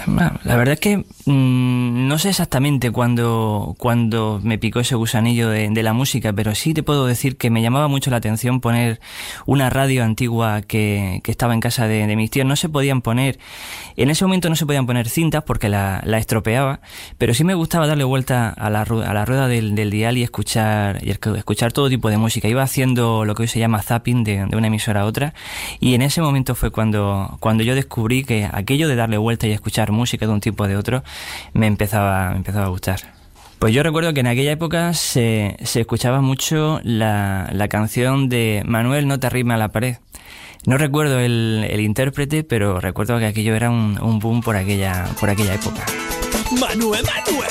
Bueno, la verdad es que no sé exactamente cuándo me picó ese gusanillo de la música, pero sí te puedo decir que me llamaba mucho la atención poner una radio antigua que estaba en casa de mis tíos. No se podían poner, en ese momento no se podían poner cintas porque la estropeaba, pero sí me gustaba darle vuelta a la rueda del dial y escuchar todo tipo de música. Iba haciendo lo que hoy se llama zapping de una emisora a otra, y en ese momento fue cuando yo descubrí que aquello de darle vuelta y escuchar música de un tipo o de otro me empezaba a gustar. Pues yo recuerdo que en aquella época se escuchaba mucho la canción de Manuel, no te arrimes a la pared. No recuerdo el intérprete, pero recuerdo que aquello era un boom por aquella época. Manuel.